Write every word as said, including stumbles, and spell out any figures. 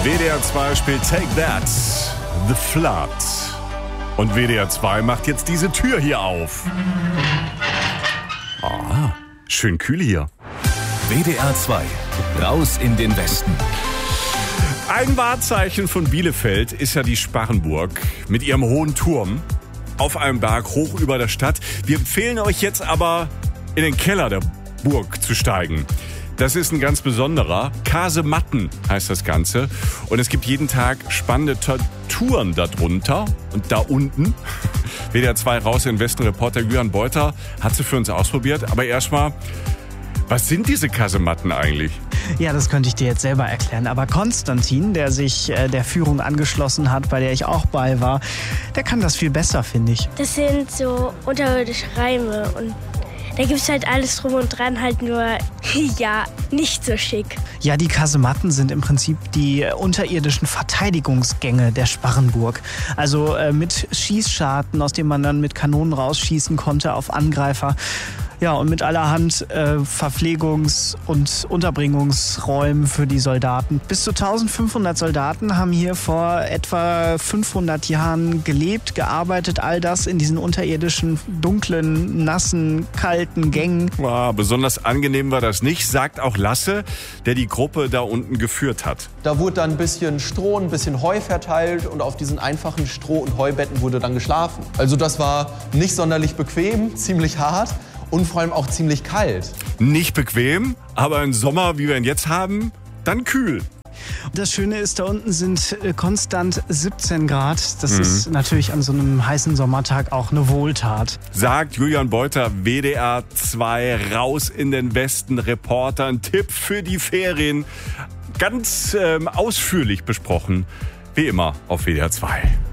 W D R zwei spielt Take That, The Flood. Und W D R zwei macht jetzt diese Tür hier auf. Ah, schön kühl hier. W D R zwei, raus in den Westen. Ein Wahrzeichen von Bielefeld ist ja die Sparrenburg mit ihrem hohen Turm auf einem Berg hoch über der Stadt. Wir empfehlen euch jetzt aber, in den Keller der Burg zu steigen. Das ist ein ganz besonderer. Kasematten heißt das Ganze. Und es gibt jeden Tag spannende Touren darunter und da unten. W D R zwei raus in den Westen. Reporter Julian Beuter hat sie für uns ausprobiert. Aber erstmal, was sind diese Kasematten eigentlich? Ja, das könnte ich dir jetzt selber erklären. Aber Konstantin, der sich äh, der Führung angeschlossen hat, bei der ich auch bei war, der kann das viel besser, finde ich. Das sind so unterirdische Räume und da gibt es halt alles drum und dran, halt nur, ja, nicht so schick. Ja, die Kasematten sind im Prinzip die unterirdischen Verteidigungsgänge der Sparrenburg. Also äh, mit Schießscharten, aus denen man dann mit Kanonen rausschießen konnte auf Angreifer. Ja, und mit allerhand äh, Verpflegungs- und Unterbringungsräumen für die Soldaten. Bis zu eintausendfünfhundert Soldaten haben hier vor etwa fünfhundert Jahren gelebt, gearbeitet, all das in diesen unterirdischen, dunklen, nassen, kalten Gängen. Ja, besonders angenehm war das nicht, sagt auch Lasse, der die Gruppe da unten geführt hat. Da wurde dann ein bisschen Stroh, ein bisschen Heu verteilt und auf diesen einfachen Stroh- und Heubetten wurde dann geschlafen. Also das war nicht sonderlich bequem, ziemlich hart. Und vor allem auch ziemlich kalt. Nicht bequem, aber im Sommer, wie wir ihn jetzt haben, dann kühl. Das Schöne ist, da unten sind konstant siebzehn Grad. Das mhm. ist natürlich an so einem heißen Sommertag auch eine Wohltat. Sagt Julian Beuter, W D R zwei, raus in den Westen, Reporter. Ein Tipp für die Ferien. Ganz ähm, ausführlich besprochen, wie immer auf W D R zwei.